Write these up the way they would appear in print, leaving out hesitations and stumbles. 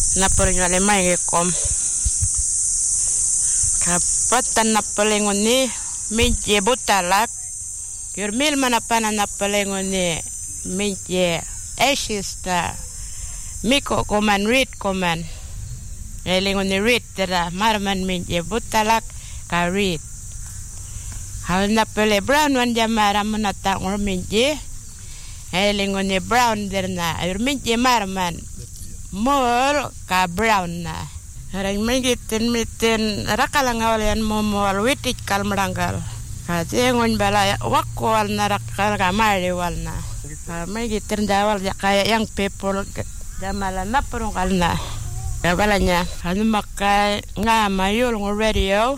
napalingon may kom kapatan napalingon ni minje butalak yurmil manapana napalingon ni minje esista miko koman read koman elingon ni read tera marman minje butalak ka read hal napale brown wan jamara manatang minje elingon ni brown derna yurminje marman mol ka brown na harang migitin mitin rakalang awalian momol witik kal merangkal kajengon bala wakwal na rakal kamari walna migitin dawal kayak yang people jamalan na perungkal na kabalanya anu makai ngamayul ng radio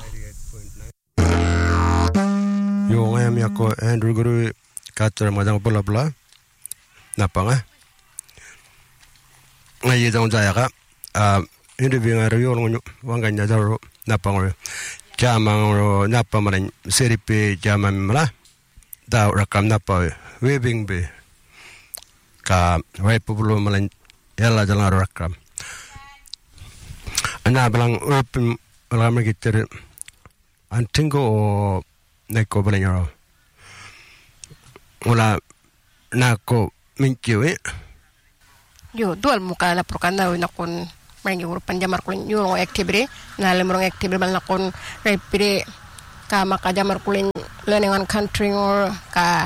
yo ngayam yako Andrew Guru katur madang bla bla napanga ngayi dong jaya ka hindi binga review ng wanganya daro napang jamang ro napamaran seripe jamam mala da rakam napa weaving be ka republi malan yalla jalan rakam ana balang open malam gitter antingo neko balanya wala nako minkiwe yo dual muka la prokanda nakon mangi urupan jamar kulin yo activity na lemrong activity bal nakon repire ka maka jamar kulin learning on country or ka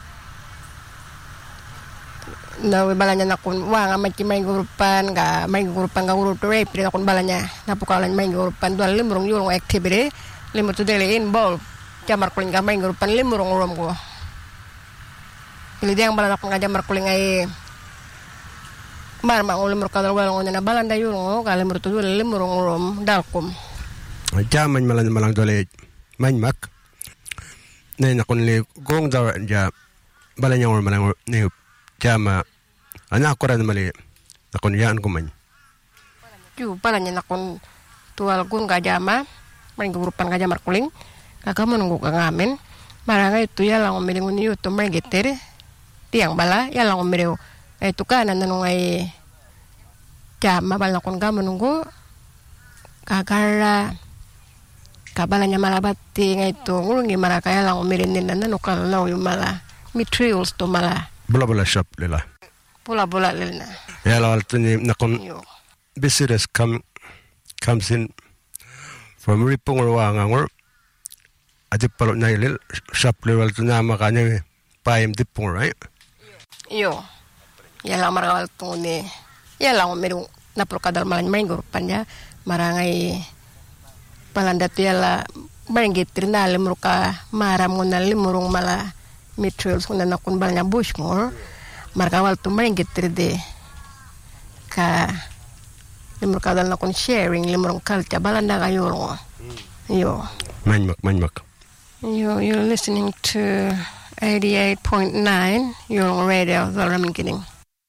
na balanya nakon wa ngamaki mangi urupan ga urut repire nakon balanya napukalan mangi urupan dual lemrong yo activity lemur to daily involve jamar kulin ga mangi urupan lemrong urom ko ili diang balana nakon ga jamar kulin ai marma ulimur kadal walong na balanda yuro kalimur tu limur ngorom dalkum jaman malang dole manmak ne nakon le gong daw ja balanya ngor malang ne jama ana koran mali nakon yaan ko man ju balanya nakon tual gun ga jama maring grupan ga jamar kuling kakamun go ngamen maranga itu ya lang milingun yu to mergetere tiang bala ya lang mireo itu kan nanungai jama bala kon ga menunggu kagara kabalanya malabati ngaitu ngulungi maraka ya lang mirinin nanu kalau mala materials to mala bola shop lela bola lelna ya la altuni nakon business comes in from ripong ngangor adipalo nailil shop level tuna makanya paim dipong right yo yala marawal tuni yala meru na prokadal malan mengor panya marangai palanda tu yala mengit trina lemruka maram ngunal lemurung mala materials ngunal nakun balnya bushmore marawal tu mengit tride ka lemruka dal nakun sharing lemurung kalcha balanda kayo yo manmak you're listening to 88.9 yung radio Zalamin Kining.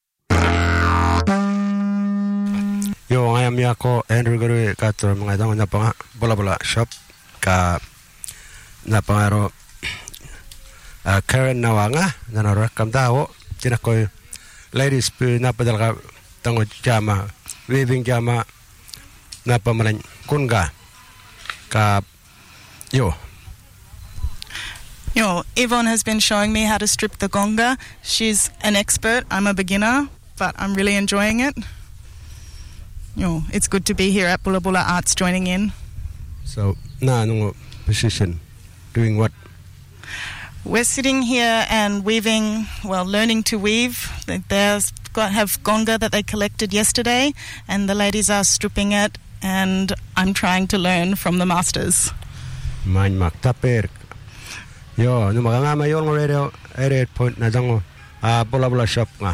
Yo ngayam yako Andrew Guru katur mga dang napanga bola shop ka napangaro Karen nawanga nanarakam daw tinakoy ladies pi napadal ka tango jama weaving jama napamalan kunga ka yo Yvonne has been showing me how to strip the gonga. She's an expert. I'm a beginner, but I'm really enjoying it. It's good to be here at Bula Bula Arts joining in. So, no position, doing what? We're sitting here and weaving, learning to weave. They have gonga that they collected yesterday, and the ladies are stripping it, and I'm trying to learn from the masters. Manmak taper. Yo, no maganga mayon ng radio 88 na dango bola shop nga.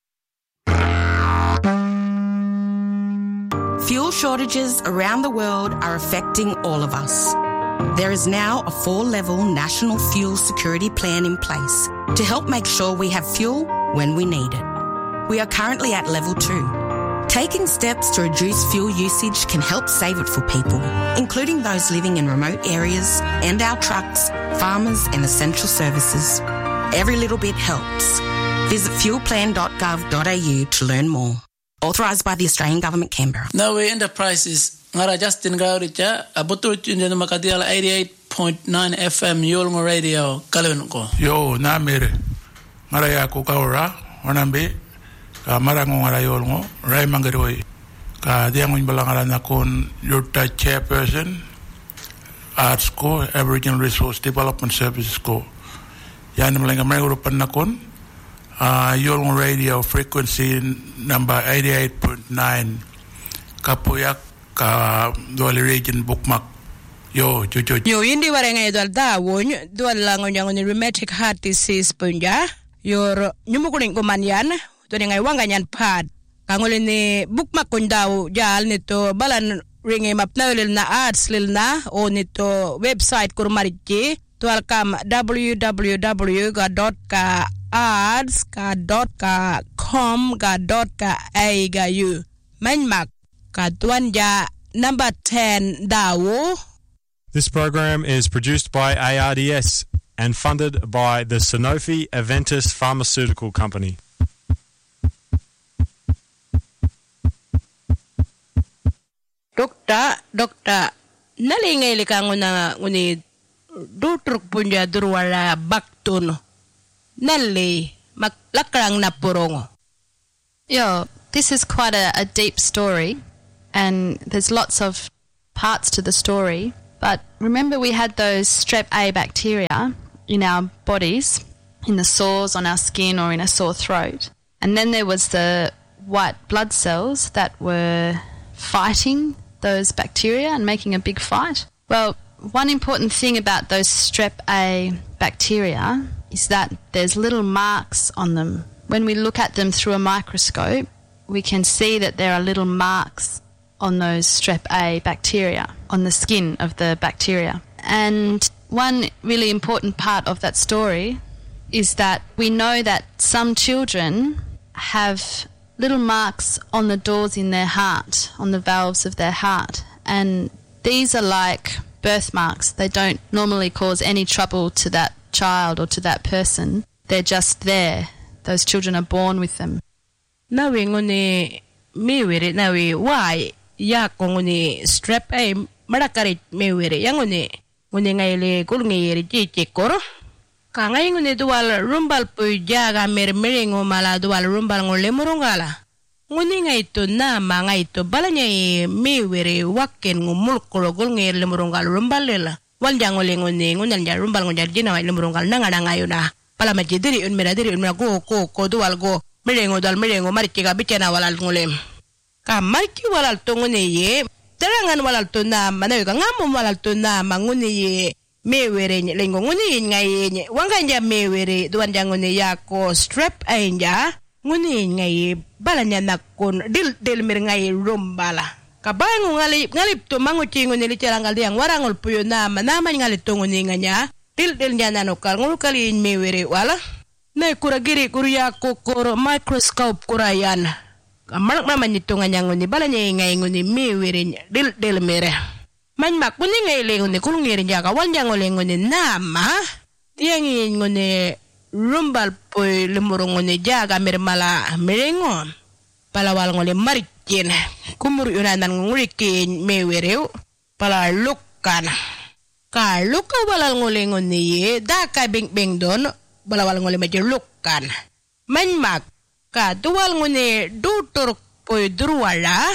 Fuel shortages around the world are affecting all of us. There is now a 4-level national fuel security plan in place to help make sure we have fuel when we need it. We are currently at level 2. Taking steps to reduce fuel usage can help save it for people, including those living in remote areas and our trucks, farmers and essential services. Every little bit helps. Visit fuelplan.gov.au to learn more. Authorised by the Australian Government, Canberra. Nawe Enterprises ngara Justin Gauricha abutu tunde makadiala 88.9 FM Yolngo Radio Kalunko. Yo na mere ngara ya ko kaura onambe ka marango ngara Yolngo rai mangeroi ka diangun balangara nakon Yurta chairperson Arts ko Aboriginal Resource Development Services ko yan malenga mayurupan nakon Yolngo Radio frequency number 88.9 kapuyak ka dual region bookmark yo indi warenga dual dawon dual langon yang ni rheumatic heart disease punja yor nyumukuning kumanyan to ngai wanganyan pad kangole ni bookmark kun daw jal nito balan ringe mapna lil na arts lil na o nito website kurmariki dual kam www.arts.com.au manmak ka tuanja number 10 dawo. This program is produced by ARDS and funded by the Sanofi Aventis Pharmaceutical Company. Dokta nalingay likang nguni dutruk punja durwala baktun nali maklakrang na purong. Yeah, this is quite a deep story, and there's lots of parts to the story. But remember, we had those strep A bacteria in our bodies, in the sores on our skin or in a sore throat. And then there was the white blood cells that were fighting those bacteria and making a big fight. Well, one important thing about those strep A bacteria is that there's little marks on them. When we look at them through a microscope, we can see that there are little marks on those strep A bacteria, on the skin of the bacteria. And one really important part of that story is that we know that some children have little marks on the doors in their heart, on the valves of their heart. And these are like birthmarks. They don't normally cause any trouble to that child or to that person. They're just there. Those children are born with them. Nawi nguni miwiri nawi why ya nguni strep A marakarit miwiri yang nguni ngayle kulngiri chichikor ka ngay nguni dual rumbal puja ga mermeringo mala dual rumbal ngole murungala nguni ngayto na mangayto balanya miwiri waken ngumul kologol ngir lemurungal rumbal lela wal jangole nguni ngunal ja rumbal ngunal jina wa lemurungal nanga ngayuna pala majidiri un mera go dual go merengo dal merengo mariki ga bichana walal ngulem ka mariki walal to ngune ye terangan walal to na manayo ka ngamo walal to na mangune ye mewere lengo ngune ngai wanganja mewere duan jangune yako strep ainja ngune ngai balanya nakon dil mer ngai rombala ka bangu ngalip to manguchi ngune licarangal diang warangol puyo na manama ngali to ngune nganya dil nyana no kal ngul kali mewere wala na kuragiri kurya kokoro microscope kurayan kamalak naman nito nga nguni balanya ngay nguni miwiri dil mere man makuni ngay nguni kulungiri niya kawal niya nguni nama tiyang nguni rumbal po lemurong nguni jaga mermala merengo palawal nguni marikin kumur yunanan ngurikin miwiri pala lukan ka luka walal nguni daka bing don balawal ngole majelukan manmak ka dual ngone duturuk poy durwala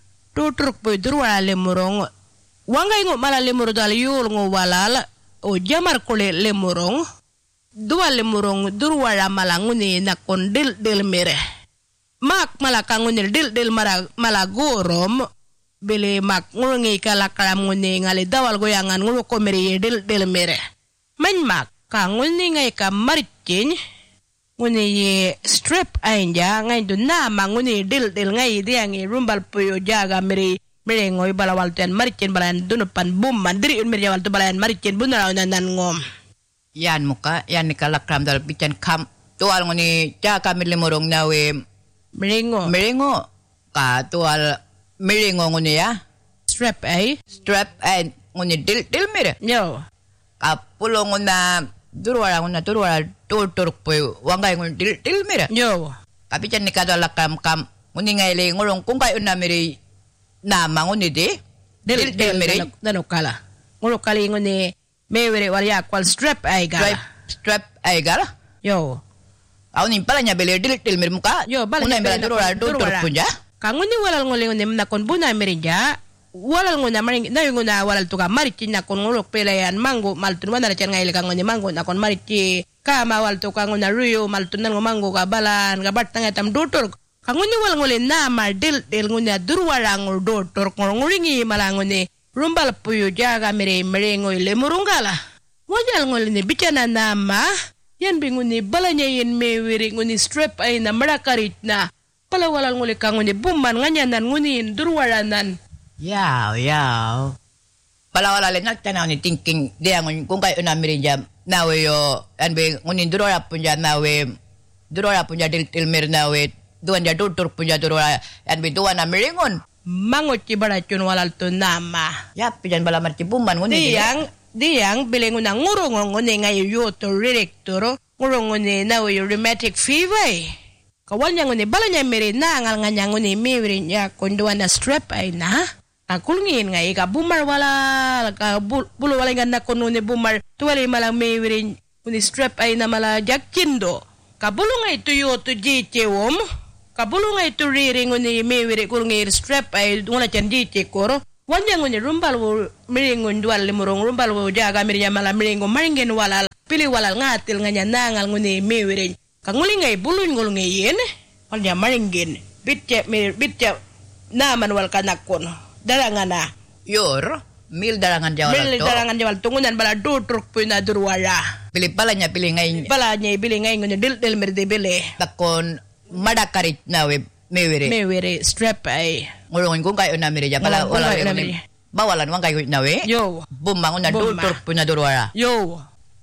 lemurong wangay ngo mala lemuro dal yul ngo walala o jamar kole lemurong dual lemurong durwala mala ngone nakon dil mere mak mala kangone dil mala gorom bele mak ngulngi kala kalam ngone ngale dawal goyangan ngulo komeri dil mere manmak ka nguni ngay ka maritin nguni ye strep ainja ngay do na manguni dil ngay diang rumbal puyo jaga merengoy balawal ten maritin balayan dunupan bum mandiri un merjawal to balayan maritin bunaraw nan ngom yan muka yan nikalakram dal bican kam tual nguni jaga milimurong nawe merengo ka tual merengo nguni ya strep nguni dil mere yo ka pulong na durwala turuk poy wangay ngun dil mira yo kapitan ni kada lakam kam nguni ngaile ngurong kung kayo na miri nama nguni di Del miri nanukala. Nguro kali nguni mewere warya kwal strap aiga. Strap aiga. Yo. Awni pala nya bele dil miri muka. Yo bala nya bele duro punja. Kanguni walal ngole nguni nakon buna mirija. Walal nguna maring na nguna walal tuka marici nakon ngurok pelayan mango maltun wana racan ngaile kanguni mango nakon marici kama wal tuka nguna ruyo maltun nan mango kabalan kabat tanga tam dotor. Kanguni wal ngole na mar del nguna durwala ngur dotor nguringi malanguni rumbal puyo jaga mere ngoi le murungala. Wajal ngole ni bicana nama yan binguni balanya yen mewiri nguni strap ay na marakarit na pala walal ngole kanguni bumman nganyanan nguni durwalanan. Yaw. Pala wala le nakta na ni thinking dia ngun kung kayo na mirija nawe yo anbe nguni durwala punja nawe durwala punja dil mir nawe duan ja dotor punja durwala anbe duan na miringon. Mangot ci baracun walal to nama. Yap pijan bala marti bumman nguni. Diang bilengun na ngurong nguni ngayo yo to director ngurong nguni nawe yo rheumatic fever. Kawalnya nguni balanya miri na ngal nganya nguni miwiri nya konduan na strap ay na. Kulngin nga ika bumar wala ka bulu wala nga konune bumar tuwali malang miwiri nguni strap ay na mala jakkindo. Kabulu nga ito yo to jichewom. Kabulu nga ito riri nguni miwiri kulngir strap ay nguna chan jichekoro. Wanya nguni rumbal wo miringon dual limurong rumbal wo jaga mirya mala miringo maringen walal pili walal ngatil nga nangal nguni miwiri. Kanguli nga ibulun ngul ngayin wala maringen bitya naman wal kanakon darangan na yor mil darangan jawal tungunan bala dutruk po na durwala pili pala niya pili ngay ngunyo dil mirde bili takon madakarit na mewere strap ay ngurungin kung kayo na mirja pala wala bawalan wang kayo na yo bumangon na dutruk po na durwala yo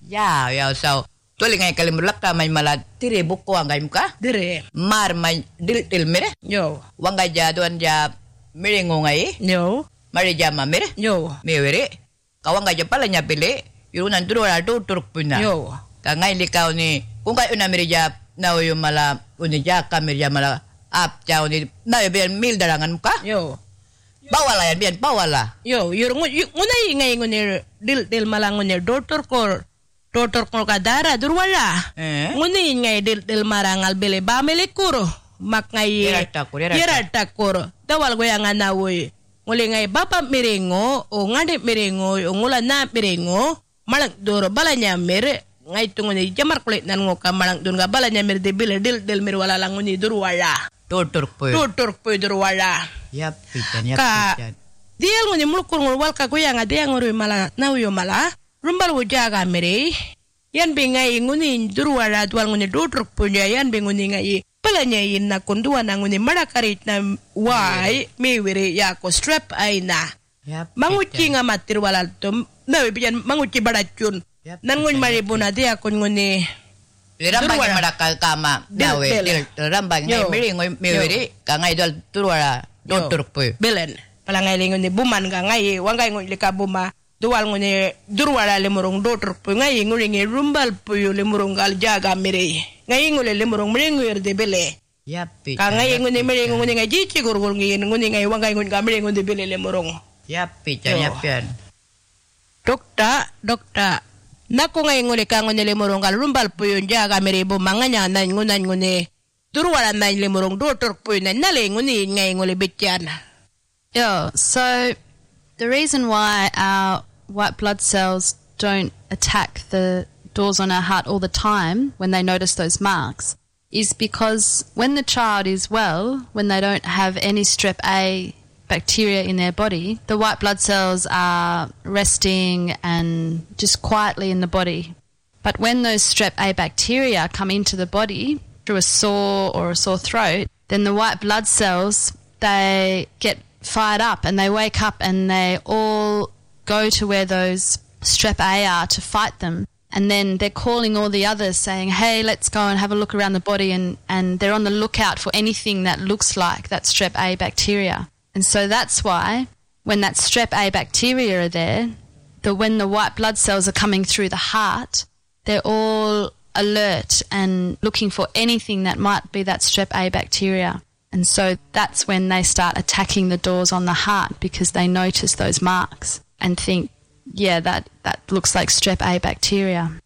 so tuwali ngay kalimulak ka may mala tiri buko ang gayim ka? Dire. Mar may dil mere? Yo. Wangay ja doon ja miringo ngay? Yo. Mari ja mamere? Yo. Mewere? Kawangay ja pala niya pili, yun ang duro na tuturk po na. Yo. Kangay likaw ni, kung kayo na meri ja, na yung mala, unidya ka meri ja mala, ap ja unid, na yung biyan mil darangan mo ka? Yo. Bawala yan biyan, bawala. Yo, yun ngunay ngay ngunir, dil malang ngunir, dotor ko kadara durwala. Ngunin ngay dil marangal bele bamele kuro. Mak ngay yerata kuro. Dawal ko yang anawoy. Nguli ngay bapa mirengo o ngade mirengo o ngula na mirengo malang doro balanya mere ngay tunguni jamar kulit nan ngoka malang dun ga balanya mere de bele dil mir wala lang nguni durwala. Tutur po durwala. Yap. Dial nguni mulkur ngulwal ka ko yang ade yang nguri mala nawo mala. Rumbal wo jaga mere yan bingay nguni durwala dual nguni dotruk punya yan binguni ngai palanya yin na kondua na nguni marakarit na wai mewere ya ko strap ay na manguci nga matir walal to na biyan manguci baracun nan nguni maribuna dia kon nguni rambang marakal kama dawe rambang ngai mewere ka ngai dal durwala dotruk pu belen palangay nguni buman ka ngai wangay nguni likabuma dual ngone durwala lemurong dotor po ngay nguringi rumbal po yung lemurong gal jaga mere ngay ngule lemurong merenguer de bele yapi ka ngay ngone merengu ngone ngay jichi gurgur ngone ngay wangay ngone ka merengu de bele lemurong yapi yapian dokta nako ngay ngule ka ngone lemurong gal rumbal po yung jaga mere bo manganya nan ngone durwala nan lemurong dotor po na nale ngone ngay ngule bityan. So the reason why our white blood cells don't attack the doors on our heart all the time when they notice those marks is because when the child is well, when they don't have any strep A bacteria in their body, the white blood cells are resting and just quietly in the body. But when those strep A bacteria come into the body through a sore or a sore throat, then the white blood cells, they get fired up and they wake up and they all go to where those strep A are to fight them. And then they're calling all the others saying, hey, let's go and have a look around the body, and they're on the lookout for anything that looks like that strep A bacteria. And so that's why when that strep A bacteria are there, when the white blood cells are coming through the heart, they're all alert and looking for anything that might be that strep A bacteria. And so that's when they start attacking the doors on the heart because they notice those marks and think, yeah, that looks like strep A bacteria.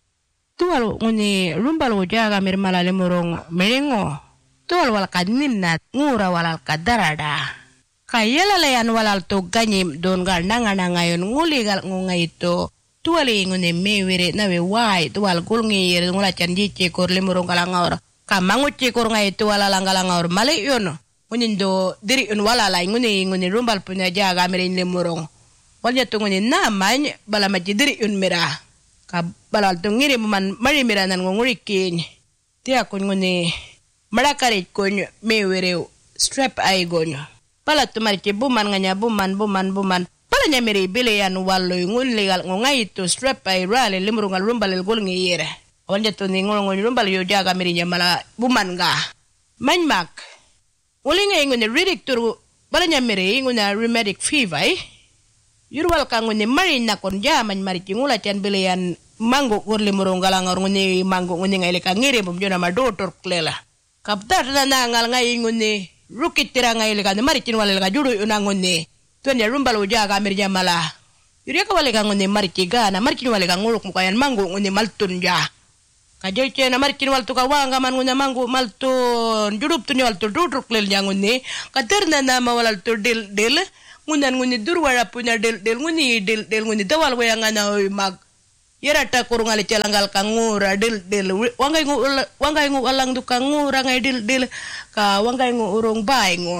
Tual nguni rumbal ujaga mirmala lemurong merengo. Tual wal kadninat ngura walal kadarada. Kayala layan walal to ganyim don gal nangana ngayon nguligal ngunga ito. Tuali nguni mewire nawe wai tual gulngi yir ngula canjice kor lemurong kalangaur. Kamanguci kor ngai itu wala langgalangaur male yono. Ngunindo diri un wala lai nguni rumbal punya jaga merin lemurong. Walnya tu nguni namanya bala maji diri un merah. Ka balal tu ngiri man mari merah nan ngurikin. Dia kun nguni merakarit kun mewere strep ai gonyo. Bala tu mari buman nganya buman. Bala nya meri bileyan wallo ngun legal ngai itu strep ai rale lemurong rumbal gol ngire. Walnya tu ngong rumbal yo jaga merinya mala buman ga. Manmak. Ulinga nguni ridik turu bala nya meri nguna rheumatic fever. Yurwal kang nguni mari na kon jaman mari ngula chan bileyan manggo kurli murong galangar nguni manggo nguni ngai leka ngire bum jona ma doktor klela. Kaptar na ngal ngai nguni rukit tira ngai leka mari chin wal leka juru una nguni. Tuan ya rumbal ujaga mirja mala. Yuri ka wal leka nguni mari cigana mari chin wal leka nguluk mukayan manggo nguni maltun ja. Kajoy cena mari chin wal tu kawanga man nguna manggo maltun jurup tu wal tu doktor klel nguni. Kater na ma wal tu del ngunan nguni durwara punya del nguni nguni dawal wayanga na mag yerata kurungali celanggal kangura del wangai ngu alang du kangura ngai del ka wangai ngu urung bai ngu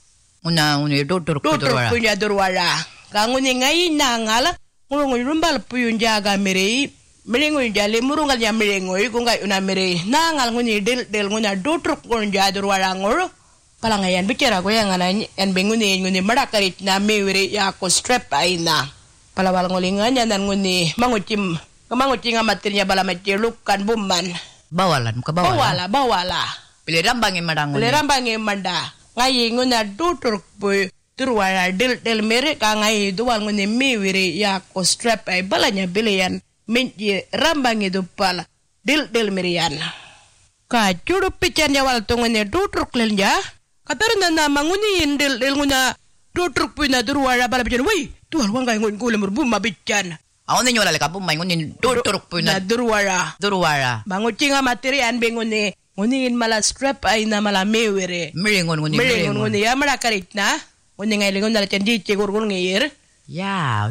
nguni doktor punya durwara ka nguni ngai nangala ngurung rumbal puyun jaga merei merengo jale murungal ya merengo iku ngai una merei nangal nguni del nguna doktor kun ja durwara ngoro palangayan bicara ko yang ananya en benguni madakarit na mewire ya ko strep aina palawal ngolinganya nan nguni mangucim amatirnya bala macilukan buman bawalan bawala pilirambang manda ngai nguna dutur pu turwara del mere ka ngai duwal nguni mewire ya ko strep ai balanya bileyan menji rambang itu pala del merian ka curup pican jawal tungene dutur klenja katarna na manguni del nguna dotruk puna durwara bala bican wei tual wangai ngun kulemur buma bican awon nyola le kapum mai nguni dotruk puna durwara mangucinga materian benguni ngunin mala strep ai na mala mewere miringon nguni ya marakaritna nguni ngai lengon dal cendi cegurgun ngir ya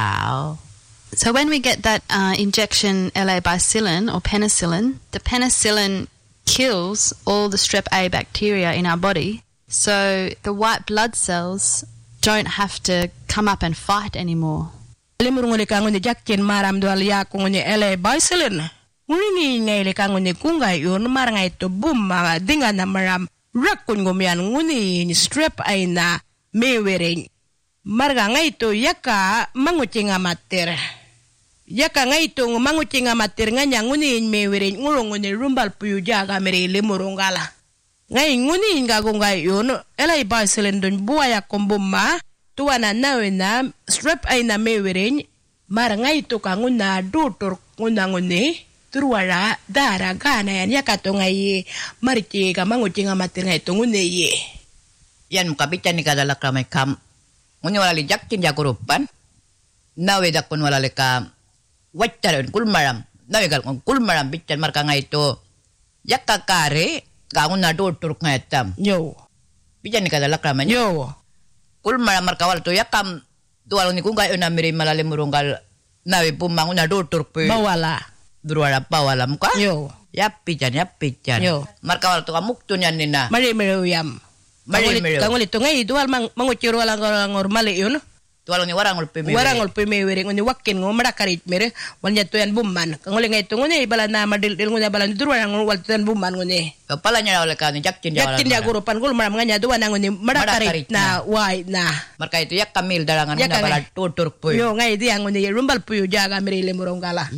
So when we get that injection L-bacillin or penicillin, the penicillin kills all the strep A bacteria in our body, so the white blood cells don't have to come up and fight anymore. Lemurungule kangune jakkin maram dual ya kungune L-bacillin. Nguringi ngaile kangune kungai yun marangai to bumma dinga na maram rakun ngumian nguni strep A na mewering. Marga ngai to yaka mangucinga mater. Yaka ngai to mangucinga mater nganya nguni mewering ngulungune rumbal puyu jaga mere lemurungala. Ngai nguni ngagungai yun L-bacillin dun buaya kombumma tuana nawe na strep A na mewering marangai to kanguna dutur nguna nguni turwara dara gana yan yaka to ngai marci ka mangucinga mater ngai to ngune ye. Yan mukabitan ni kadala kramay kam nguni wala li jakkin jakurupan nawe dakon wala li ka waccaron kulmaram nawe gal kulmaram bitan marka ngai to yakka kare kanguna dutur ngai tam yo bitan ni kadala kramay yo kulmaram marka wala to yakam tuwalo ni kungai una miri malale murunggal nawe pumanguna dutur pu bawala durwara bawala muka yo yapijan yo marka wala to kamuktunyan nina mari meruyam Kangulit to ngay dual manguciro wala normal yun. Tuwalo ni warangol pimewere ngoni wakin ngo marakarit mere walnya to yan buman. Kanguli ngay to ngoni bala na madil ngoni bala durwara ngol wal to yan buman ngoni. Pala nya wala kan jakkin ya gurupan gul maram nganya duwa ngoni marakarit na wai na. Marka itu yak kamil darangan ngona bala tutur puy. Yo ngay di ngoni rumbal puyo jaga mere le murongala.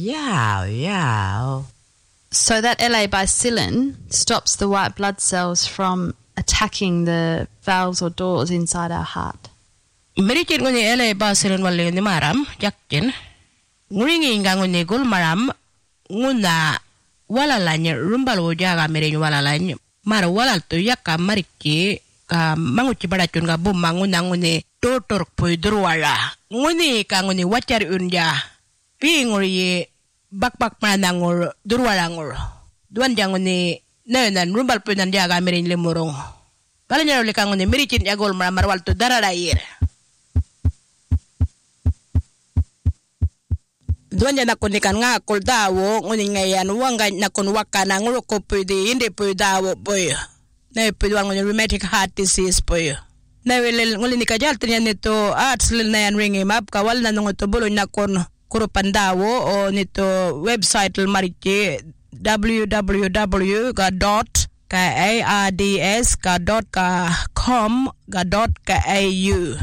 Yeah. So that L-bacillin stops the white blood cells from attacking the valves or doors inside our heart. Merikir ngoni L-bacillin wala ni maram jakkin nguringi ngoni gul maram nguna wala lanya rumbal jaga mere wala lanya marwalal to ya ka mariki ka manguci baracun ka bumangunang ngune tutur pui durwala nguni ka nguni wacar unja pinguri bakbak manangur durwalangur duan janguni nenan rumbal punan jaga mirin lemurung balanya oleh ka nguni miricin jagol marwal to dararair duan jana kunikan nga kul dawo nguni ngayan wanga nakun wakana nguro ko pudi indi pui dawo boy na pidwang ng rheumatic heart disease po yun. Na nguli ni kajal tinyan nito slil na yan ring map kawal na nung ito bulo na kon kurupandawo o nito website mariki www.kaards.com.au